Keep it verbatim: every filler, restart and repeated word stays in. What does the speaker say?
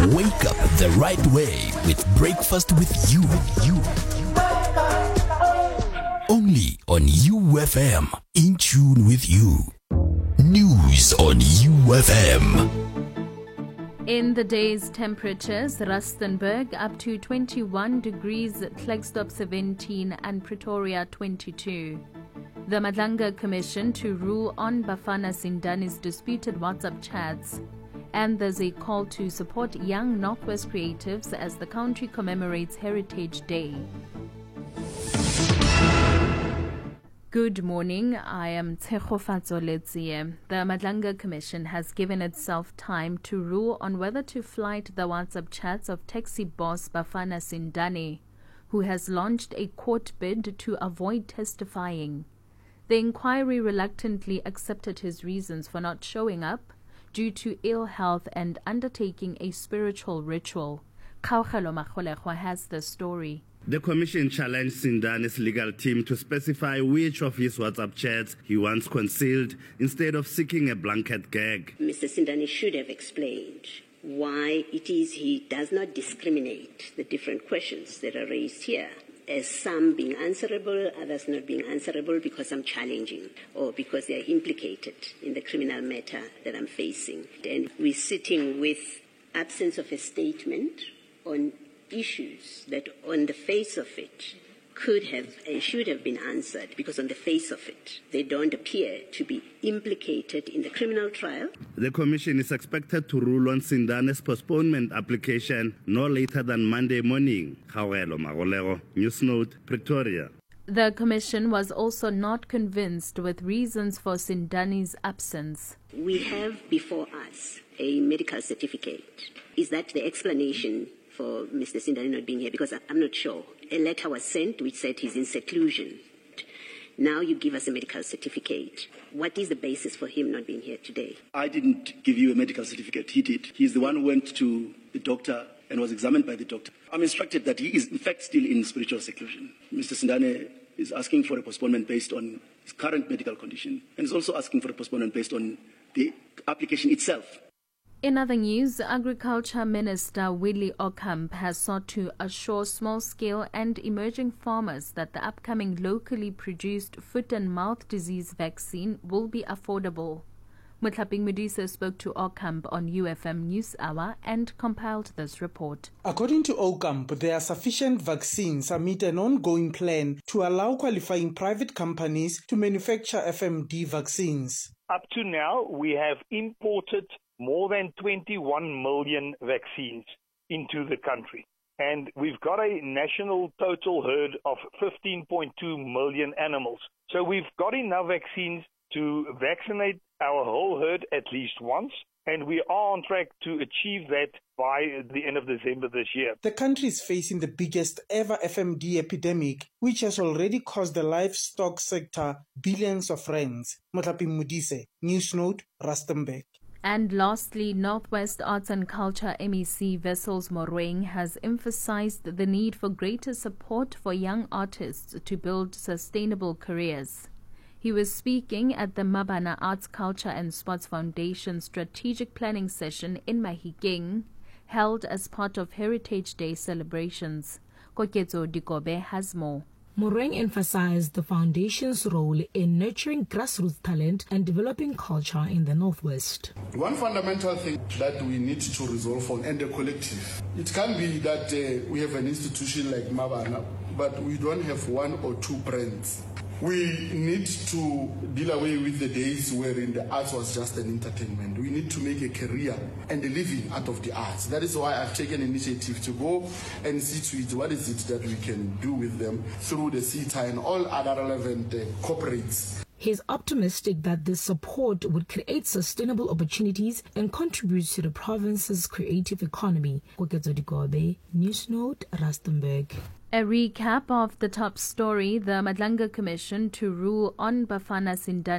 Wake up the right way with Breakfast with You. You. Only on U F M. In tune with you. News on U F M. In the day's temperatures, Rustenburg up to twenty-one degrees, Klerksdorp seventeen and Pretoria twenty-two. The Madlanga Commission to rule on Bafana Sindani's disputed WhatsApp chats. And there's a call to support young Northwest creatives as the country commemorates Heritage Day. Good morning, I am Tshegofatso Letsie. The Madlanga Commission has given itself time to rule on whether to flight the WhatsApp chats of taxi boss Bafana Sindani, who has launched a court bid to avoid testifying. The inquiry reluctantly accepted his reasons for not showing up due to ill health and undertaking a spiritual ritual. Kaugelo Magolego has the story. The Commission challenged Sindani's legal team to specify which of his WhatsApp chats he once concealed instead of seeking a blanket gag. Mister Sindani should have explained why it is he does not discriminate the different questions that are raised here, as some being answerable, others not being answerable because I'm challenging or because they are implicated in the criminal matter that I'm facing. And we're sitting with absence of a statement on issues that on the face of it could have and should have been answered, because on the face of it they don't appear to be implicated in the criminal trial. The Commission is expected to rule on Sindani's postponement application no later than Monday morning. Kaugelo Magolego, Newsnote, Pretoria. The Commission was also not convinced with reasons for Sindani's absence. We have before us a medical certificate. Is that the explanation for Mister Sindani not being here? Because I'm not sure. A letter was sent which said he's in seclusion. Now you give us a medical certificate. What is the basis for him not being here today? I didn't give you a medical certificate. He did. He's the one who went to the doctor and was examined by the doctor. I'm instructed that he is in fact still in spiritual seclusion. Mister Sindani is asking for a postponement based on his current medical condition, and is also asking for a postponement based on the application itself. In other news, Agriculture Minister Willie Ocamp has sought to assure small-scale and emerging farmers that the upcoming locally produced foot and mouth disease vaccine will be affordable. Mutlaping Modise spoke to Ocamp on U F M News Hour and compiled this report. According to Ocamp, there are sufficient vaccines amid an ongoing plan to allow qualifying private companies to manufacture F M D vaccines. Up to now, we have imported more than twenty-one million vaccines into the country. And we've got a national total herd of fifteen point two million animals. So we've got enough vaccines to vaccinate our whole herd at least once, and we are on track to achieve that by the end of December this year. The country is facing the biggest ever F M D epidemic, which has already cost the livestock sector billions of rands. Mutlaping Modise, Newsnote, Rustenburg. And lastly, Northwest Arts and Culture M E C Wessels Mogoeng has emphasized the need for greater support for young artists to build sustainable careers. He was speaking at the Mabana Arts, Culture and Sports Foundation Strategic Planning Session in Mahikeng, held as part of Heritage Day celebrations. Koketso Dikobe has more. Mogoeng emphasized the foundation's role in nurturing grassroots talent and developing culture in the Northwest. One fundamental thing that we need to resolve on and the collective. It can be that uh, we have an institution like Mabana, but we don't have one or two brands. We need to deal away with the days wherein the arts was just an entertainment. We need to make a career and a living out of the arts. That is why I've taken initiative to go and see to it what is it that we can do with them through the C T A and all other relevant uh, corporates. He's optimistic that this support would create sustainable opportunities and contribute to the province's creative economy. Koketso Dikobe, Newsnote, Rustenburg. A recap of the top story: the Madlanga Commission to rule on Bafana Sindani